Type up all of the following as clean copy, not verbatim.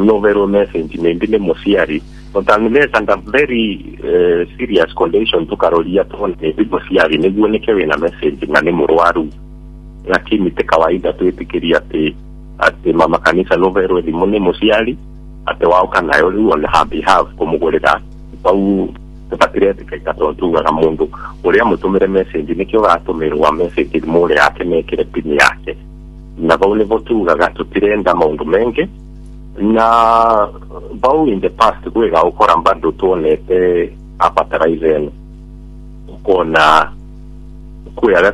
novero message nembile mosiari but unless under very serious condition to karolia to ne mosiari ne guoneke na message na ne murwaru lakini te kawaida tu etikiria ate mama kanisa novero di mone mosiari ate wao kana yo on her behalf kumugorera pau patriete ke katontu ga mundu uria mutumire message nikyo gatumirwa message mure yake nekire pini yake na baule votuga gatutirenda maundu mengi na bau in the past kwega ukora mbando tuonete apataraizen kona kuya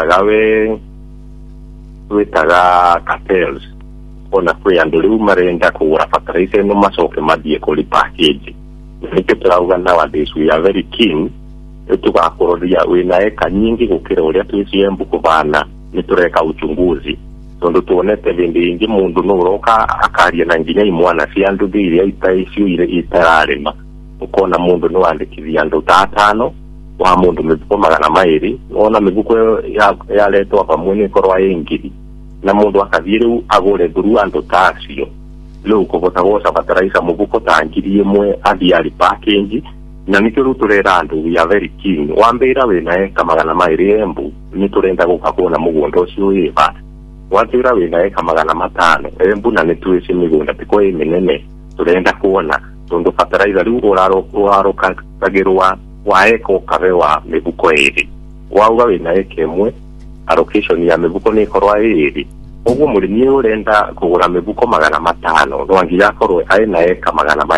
tuitaga cartels kona kuya ndulu marenda kugura pataraizen no masoke madie koli package nikyo turauga nowadays we are very keen tugakuroria wina eka nyingi gukira uria twiciye mbuku bana nitureka uchunguzi tondo tuonete vindi ingi mundu nuroka akaria na nginya imwana cia andu thiria itaicio ire itararema ukona mundu nuandikithia andu tatano wa mundu mibuko 200 ona mibuko ya leto pamwe ni korwa ingiri na mundu akathire agore thuru andu tacio leo kubota gosa bataraisa mubuko tangiri imwe athiari package na nikyo ruturera andu we are very keen wambira wina eka 200 embu ni turenda gukakona mugondo ucio iba watira wina eka 500 embu na nituici migunda tiko imenene turenda kuona tondo fertilizer ru uraro kagirwa wa eko kabewa mibuko iri wauga wina eka emwe allocation ya mibuko ni korwa iri ugu murimi urenda kugura mibuko 500 rwangi yakorwe aina eka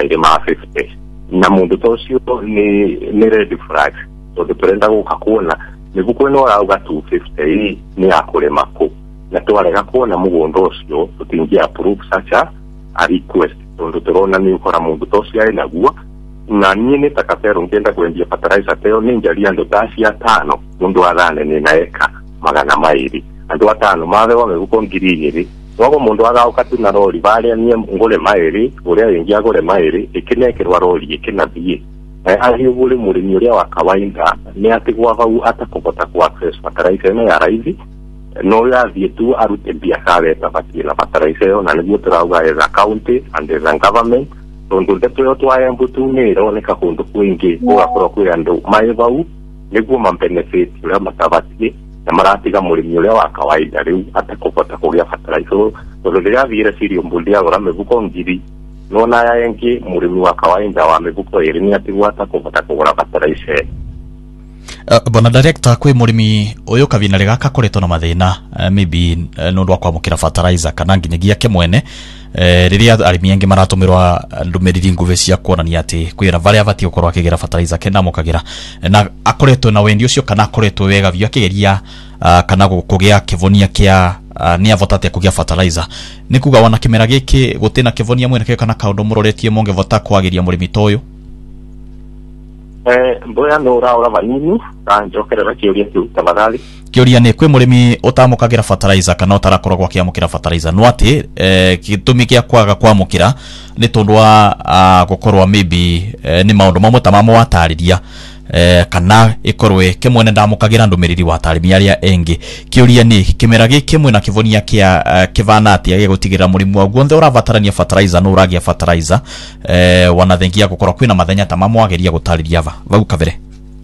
250 na mundu tocio ni red flag tondo turenda gukakona mibuko ino rauga 250 ni akurema ko na twarega kuona mugondo ucio tutingia approve such a request tondo turona ni ukora mundu tocio ai naguo na nyine takatero ngenda kwendia fertilizer teo ninjaria ndo tacia 5 mundu athane ni na eka 200 andu 5 mathe wa mebuko 2,000 nogo mundu agauka tu na rori baria nie ngole mairi uria ingi agore mairi ikinekirwa rori ikinathie ari ubule murimi uria wa kawaida ni atigwa hau atakobota ku access fertilizer no ya raithi no yathie tu arute biashara etabatie na fertilizer na niguo turauga as a county and as a government tondo ndeto twaye mbutu ni roneka kundu kwingi ugakorwo kwi andu mai bau niguo mambenefit uria matabatie na maratiga murimi uria wa kawaida riu atakobota kugia fertilizer tondo ndiravire sirio mbundi agora mebuko ngiri nona ya yengi murimi wa kawaida wa mebuko iri ni atigwa atakobota kugura fertilizer. Bona director kwi murimi uyu kavina rigaka kuretwo na mathina maybe nundu wa kwamukira fertilizer kana nginyagia kemwene riria arimi engi maratumirwa ndumiriri nguve cia kuonania ati kwira varia avati ukorwa akigira fertilizer kena mukagira na akoretwo na wendi ucio kana akoretwo wega vya kigeria kana kugia kivonia kia ni avotate kugia fertilizer ni kuga wana kimera giki gutina kivonia mwene kana kaundu muroretie monge vota kwagiria murimi toyo mboya no ura vanini kanjokerera kiuria kiu tafadhali kiuria ni kwi murimi utamukagira fertilizer kana utarakorwa gwa kiamukira fertilizer no ati gitumi kia kwaga kwamukira ni tondu wa gukorwa maybe ni maundu mamwe ta mamo watariria kana ikorwe kemwene ndamukagira ndumiriri wa tarimi aria engi kiuria ni kimera gikimwe na kivonia kia kivana atia gigutigirira murimu wa guonthe urabatarania fertilizer no uragia fertilizer wanathengia gukorwa kwina mathenya ta mamo ageria gutariria vau kavere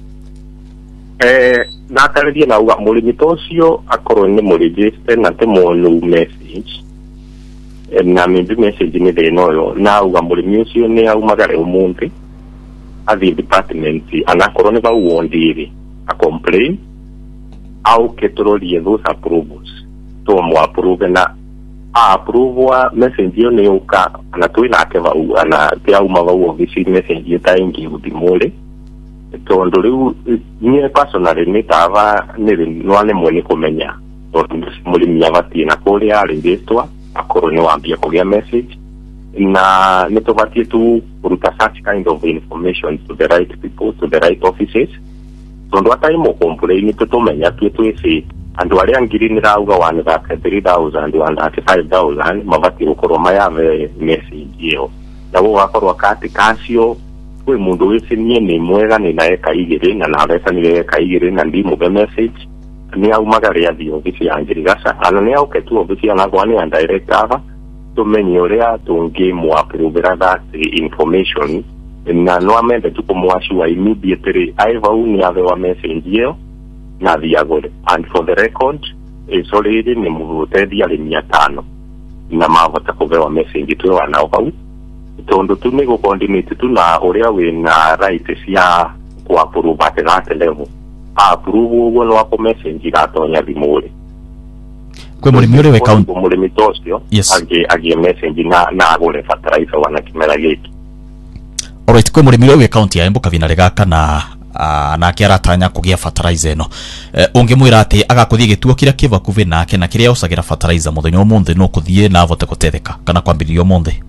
na tariria na uga murimi tocio akorwo ni muregister na te monu message na maybe message ni de noyo na uga murimi ucio ni aumagare umunthi athi department anakorwo ni bauondiri a complain au ketrolie those approvals to mo approve na approve message yo ni uka na tuina akeva ana pia uma bau office message ta ingi udimole to ndoriu ni personally ni tava ni nwane mwene kumenya to mulimi yavati na kole ari ndestwa akorwo ni wambia kugia message na netobatie tu kuruta such kind of information to the right people, to the right offices. Tondo ataimo complain tutomenya twese andu aria ngiri ni rauga 1,300 and 1,500 mabati ukorwa mayave message iyo na wo akorwa kati kasio kwe mundu wese ni mwega ni na eka igire na navesa ni eka igire na ndimu be message ni au magari ya dio ofisi ya ngirigasa ana ni au ketu ofisi ya nagwani and director tumenye uria tungimwapruvira that information na no amende tukumwashua immediately either uni avewa message iyo na thiagore. And for the record is already ni mutethi ali 500 na mavota kuvewa message tu wanao hau tondu tu ni gucoordinate tu na uria wina right cia kuapprove at that level approve uguo no ako message gatonya thimuri kwe murimi uri we count murimi tosio agi message na agure fertilizer wana kimera giki. Alright, kwe murimi uri we count ya Embu Kavinare gaka na kiaratanya kugia fertilizer eno ungimwira ati agakuthie gituo kiria kiva kuve nake na kiria usagira fertilizer muthenya umuthi no kuthie na avote gutetheka kana kwambiria umuthi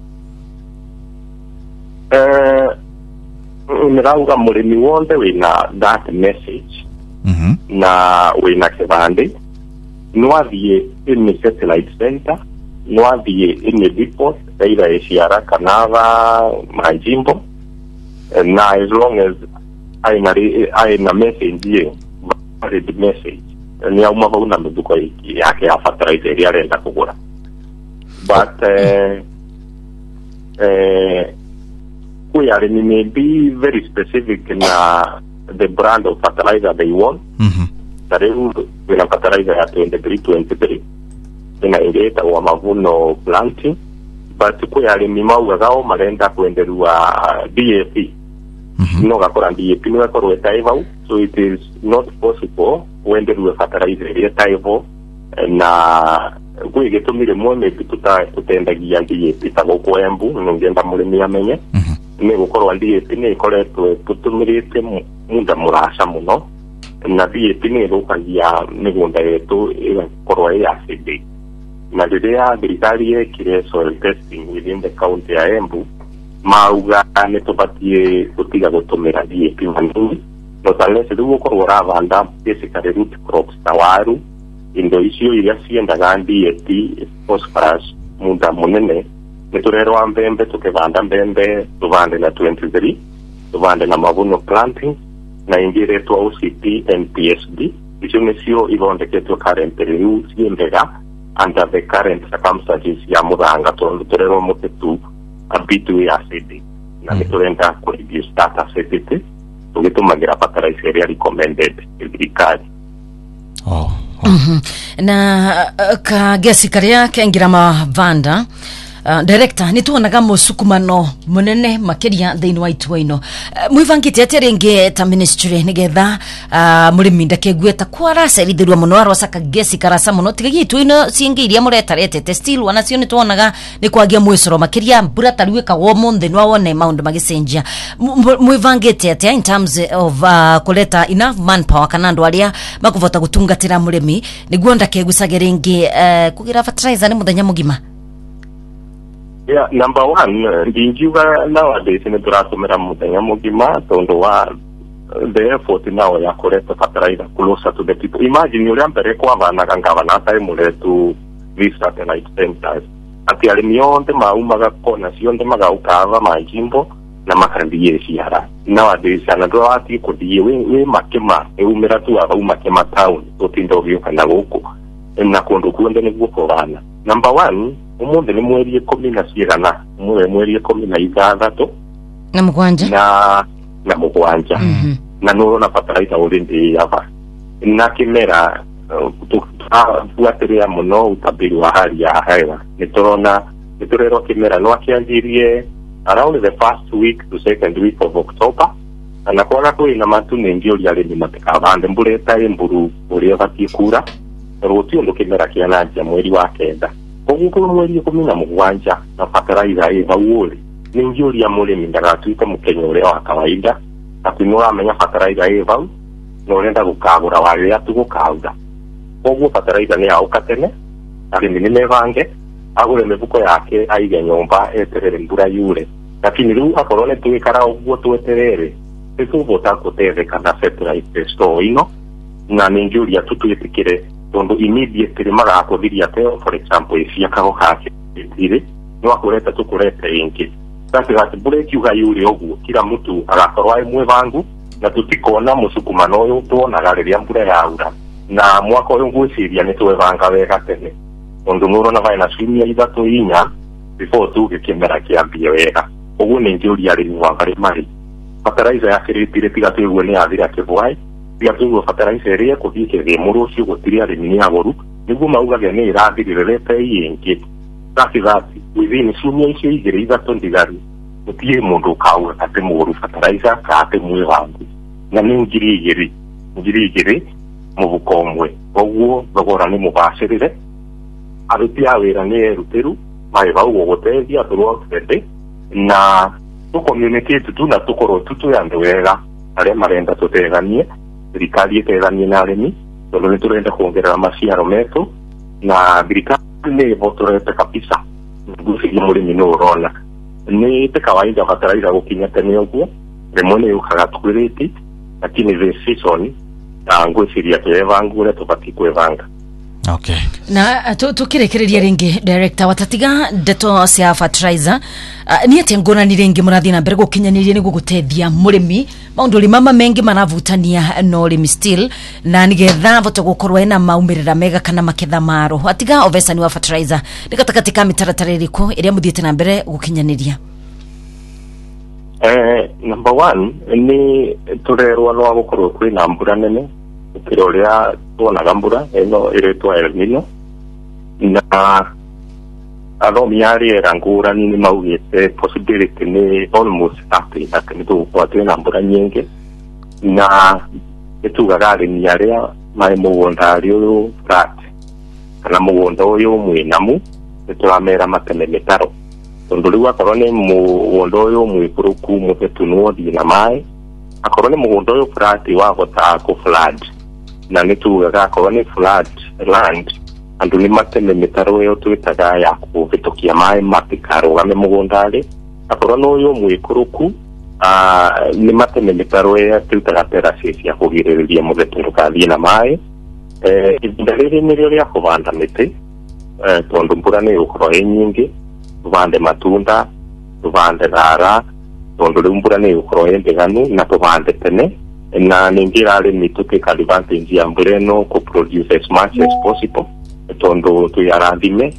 nirauga murimi wonde wina that message na wina kibande nwathie in satellite center nwathie in depot either Esiara Kanava Majimbo na as long as aina message ye valid message ni auma vau na mduko yake ya fertilizer ya renda kugura but we are may be very specific in the brand of fertilizer they want. When a fertilizer at 23 inaingeta wa mavuno planting, but we are mimau gao malenda kuendelea DAP. No gakora DAP no gakora etaiva, so it is not possible kuendelea fertilizer etaiva na kuigetumire mweme tutaendagia DAP tagoko Embu ngenda murimi amenye. Ni gukorwa DAP ni ikoretwe tutumirite munda murasha muno na DAP ni rukagia migunda yetu igakorwa ya acid na riria thirikari yekire soil testing within the county ya Embu mauga ni tubatie gutiga gutumira DAP manini no talese riu gukorwa ravanda basically root crops ta waru indo icio iria ciendaga DAP phosphorus munda munene niturerwa mbembe tukivanda mbembe tuvande na 23 tuvande na mavuno planting na ingiretwa OCP and PSD icio nicio ithondeketwo currently riu ciendega under the current circumstances ya muthanga tondu turerwa mutetu a bit way acid na niturenda ku reduce that acidity tugitumagira fertilizer ya recommended thirikari. Na ka gesi karia kengira mavanda director ni tuonaga musukumano munene makiria thiini wa itwaino mwivangite aterenge ta ministry nigetha murimi ndakegweta kwara serithirwa muno arosaka gesi karasa muno tigagi itwaino ciingiria muretarete still wanacio ni tuonaga ni kwagia mwicoro makiria mbura tariweka wo munthe no wone maundu magicenjia mwivangite atia in terms of kuleta enough manpower kana andu aria makuvota gutungatira murimi niguo ndakegusageringi kugira fertilizer ni muthenya mugima. Yeah, number one, ndingiuga nowadays ni turatumira muthenya mugima tondu wa the effort now ya kureta fertilizer closer to the people. Imagine uria mbere kwa vanaga ngavana time letu these satellite centers ati arimi yonde maumaga kona cionde magaukava majimbo na makandie Esiara. Nowadays anadwa ati kudie we makema eumira tu aba makema town totindo gioka na guku na kundu kuende ni guko vana. Number one, umuthi ni mweri 10 na ciigana mweri 16 na mugwanja na mugwanja na no na fertilizer already ava na kimera tuatiria muno utabiri wa hali ya hewa niturero kimera no akianjirie around the first week to second week of October na kwa kweli na matu nengi uri arimi matakavande mbuleta emburu uri bati kura rotio ndo kimera kiananja mweri wa kenda oguko mweri 17 na fertilizer eva uole ni njuri ya murimi ndagatuika mukenya uria wa kawaida na kwinura amenya fertilizer eva no renda gukagura wale atugukauga oguo fertilizer ni auka tene arimi ni mevange agure mevuko yake aige nyomba eterere mbura yure lakini riu akorone tuikara oguo tweterere tutuvota kutetheka na satellite store ino na ni njuri ya tutuitikire tondu immediately magakuthiria teo for example ifia kago kake itire no akureta tukurete ingi that break you gayuri oguo kila mtu agakorwa imwe vangu na tutikona musukumano uyu tuonaga riria mbura yaura na mwako uyu ngwiciria ni twevanga wega tene ondo nuro na vai na swimia ithatu inya before tuge kimera kiambia wega uguo ni ngiuri ari wa bari mari fertilizer ya kiritire tiga tuguo ni athira kibwai tiga tuguo fertilizer ria kuthike ge muru cio gutiri ari ni agoru niguo maugage ni irathirerete ingi thati within swimia icio igiri ithatu ndigari utie mundu kauga ate muru fertilizer ka ate mwe wangu na ni ngiri igiri mubuko umwe oguo thogora ni mubashirire aruti a wira ni eruteru mai bau gutethia turwo twende na tu communicate tu na tukoro tutu yandu wega aria marenda tuteganie thirikari iteganie na arimi tondu ni turenda kuongerera maciaro metu na thirikari ni votorete kabisa nguci murimi no urona ni te kawaida fertilizer gukinya tene uguo rimwe ni ukaga twiriti lakini this season ngwiciria twevangure tubati kwevanga. Okay. Na tukirekereria ringi director watatiga ndeto cia fertilizer ni ati ngona ni ringi murathi na mbere gukinyanirie ni gugutethia murimi maundu limama mengi maravutania no limi still na nigetha vote gukorwa ina maumirira mega kana maketha maro atiga ovesani wa fertilizer nikatakatika mitaratara iriku iria muthiete na mbere gukinyaniria. Number 1 ni turerwa no gukorwo kwina mbura nene kiroria tuonaga mbura eno iretwa El Nino na athomi a riera ngurani ni maugite possibility ni almost certain ati ni tukwatwe na mbura nyingi na itugaga arimi aria mai mugunda ari uyu flat kana mugunda uyu mwinamu nituramera mateme mitaro tondu riu akorwo ni mugunda uyu mwikuruku mutetunwo thina mai akorwo ni mugunda uyu flat wahota ku flood na nitugaga akorwo ni flood land andu ni mateme mitaro yo twitaga ya kuvitokia mai matikarugame mugunda ari akorwo no uyu mwikuruku ni mateme mitaro ya twitaga terraces ya kugiririria mutheturuka thina mai ihinda riri nirio ria kuvanda miti tondu mbura ni ukorwo nyingi tuvande matunda tuvande rara tondu riu mbura ni ukorwo ndiganu na tuvande tene na ningira arimi tukika advantage ya mbura no ku produce as much as possible tondu tuyarathime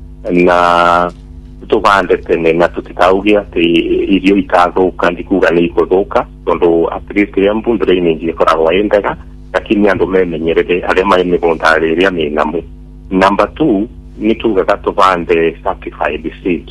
na tuvande tene na tutikaugia ati irio ikathuka ndikuga ni iguthuka tondu at least ya mbura drainage ikoragwo endega lakini andu memenyerere aria mai migunda iria minamu. Number 2 ni tugaga tuvande certified seed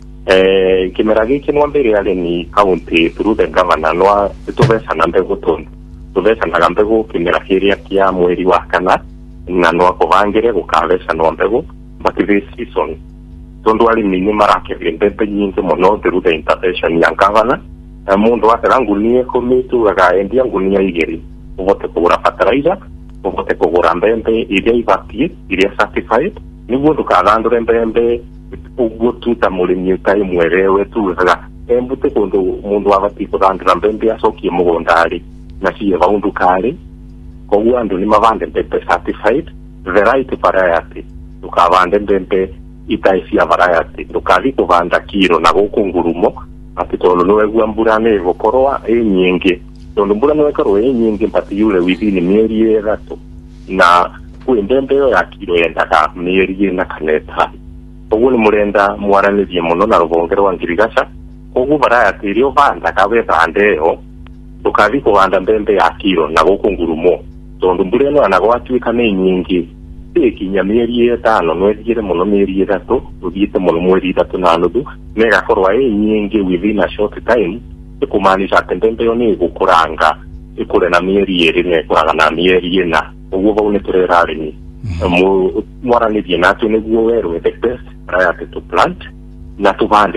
kimera giki no mbere arimi county through the governor no tuvesa na mbegu tondu tuvesa na mbegu kimera kiria kia mweri wa kana na no akuvangire gukavesa no mbegu but this season tondu arimi ni marakethia mbembe nyingi muno through the intervention ya governor mundu atera ngunia komitu aga endia ngunia igiri uvote kugura fertilizer uvote kugura mbembe iria ibatie iria certified niguo tukagandure mbembe uguo tuta murimi utai mwerewe tugaga embute kundu mundu abati kugandura mbembe acokie mugundari na cie vaundu kari koguo andu ni mavande mbembe certified variety variety tukavande mbembe itai cia variety tukathi kuvanda kiro na guku ngurumo ati tondu no egua mbura ni gukorwa nyingi tondu mbura no ekorwo nyingi mpati yule within mieri 3 na kwi mbembe yo ya kiro yendaga mieri 4 kana 5 koguo ni murenda mwaranirie muno na ruvonge rwa ngirigaca koguo variety irio vanda kawe vande yo tukathi kuvanda mbembe ya kiro na guku ngurumo tondu mbura no anagwatuika ni nyingi ikinya mieri 5 no ethire muno mieri 3 uthiite muno mweri 3 na nuthu mega korwa nyingi within a short time ikumanisha ati mbembe yo ni gukuranga ikure na mieri 2 ne kuraga na mieri 4 uguo vau ni turera arimi mwaranirie natu niguo werwe the best variety to plant na tuvande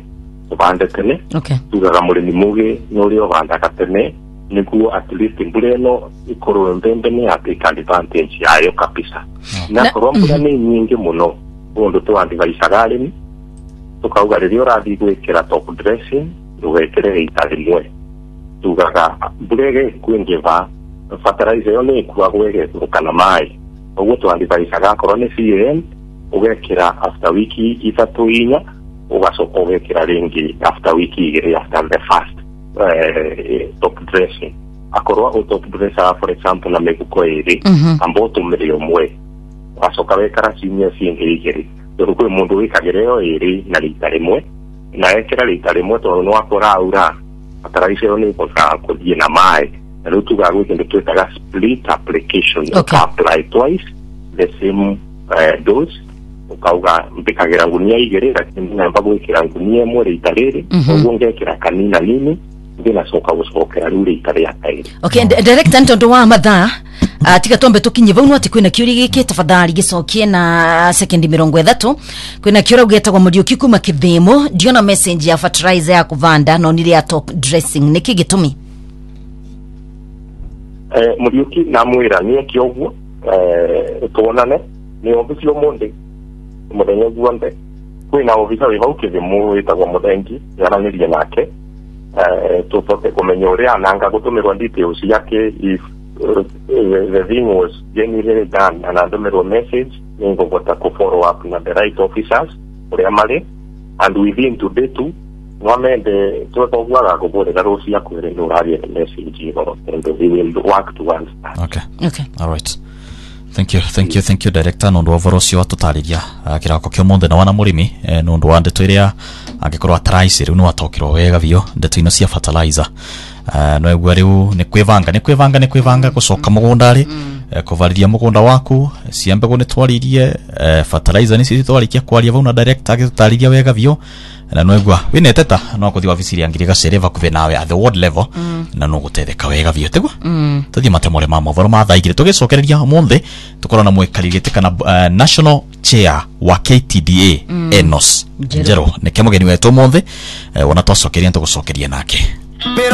tene okay tugaga murimi mugi nurio vandaga tene niguo at least mbura no ikorwo mbembe ni ateka advantage yayo kabisa na korwo mbura ni nyingi muno undu twandivaicaga arimi tukauga riria urathi gwikira top dressing ndugekere itari mwe tugaga mbura kwingiva fertilizer yo ni kuagwo igethukana mai uguo twandivaicaga korwo ni CAN ugekira after wiki 3-4 ugacoka ugekira ringi after wiki 2 after the first top dressing akorwa top dresser for example na mekuko iri ambo tumiri omwe wacoka wekara ciumia ciĩngĩ igĩrĩ tondũ kwĩ mũndũ wĩkagĩra ĩyo ĩrĩ na rita rĩmwe na ekĩra rita rĩmwe tondũ nĩ wakora aura fertilizer ĩyo nĩ ĩkosaga kũthiĩ na maĩ na rĩu tugaga gwĩ kĩndũ twĩtaga split application apply twice the same dose ukauga mbikagira ngunia igĩrĩ lakini namba gwĩkĩra ngunia ĩmwe rita rĩrĩ ũguo ngekĩra kanina nini ndinacoka gũcokera rĩu rita rĩa kaĩrĩ. Okay, director ntondu wa mathaa tiga tombe tukinye vau no ati kwina kiuri giki tafadhali gicokie na sekendi 30 kwina kiura ugetagwa Muriuki kuma Kithimo ndiona message ya fertilizer ya kuvanda no nile ya top dressing niki gitumi Muriuki namwira nie kioguo tuonane ni obisio monde muthenya guonde kwina obisa we vau Kithimo witagwa Muthengi yaranirie nake tutoke kumenya uria ananga gutumirwa details yake if the thing was genuinely done and andumirwa message ningogota ku follow up na the right officers uria mari and within today too nwamende twekogwaga kuborera rucia kwire nurarie message igoro and we will work towards that. Okay all right. Thank you director no ndo vorocio atutariria kirako kyo monde na wana murimi no ndo wande twiria angikorwa atraisi riu no atokirwo wega bio ndeto ino cia fertilizer no egwa riu ni kwivanga gucoka mugundari kuvariria mugunda waku ciambego ni twaririe fertilizer ni ci twarikia kwaria vau na director agitutariria wega bio na no egwa wineteta no kuthi ofisi ya ngiriga sereva kuve nawe at the ward level na no gutetheka wega bio tegwa tuthie matemore ma movoro ma thaigire tugicokereria monde tukorana mwekarigite kana national chair wa KTDA Enos Njero ni kemugeni wetu monde wana twacokeria tugucokeria nake.